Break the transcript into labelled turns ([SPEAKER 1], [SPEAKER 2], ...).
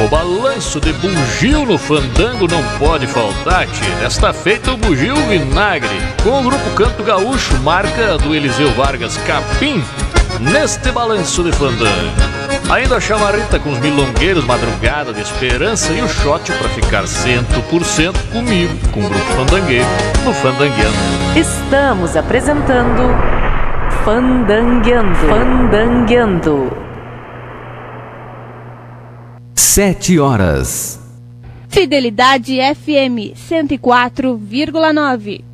[SPEAKER 1] O balanço de bugio no fandango não pode faltar, tchê. Desta feita o bugio vinagre, com o grupo Canto Gaúcho, marca do Eliseu Vargas Capim, neste balanço de fandango. Ainda a chamarrita com os milongueiros, madrugada de esperança e o shot pra ficar 100% comigo, com o grupo fandangueiro, no Fandangueando.
[SPEAKER 2] Estamos apresentando Fandangueando. Fandangueando.
[SPEAKER 3] 7 horas.
[SPEAKER 4] Fidelidade FM 104,9.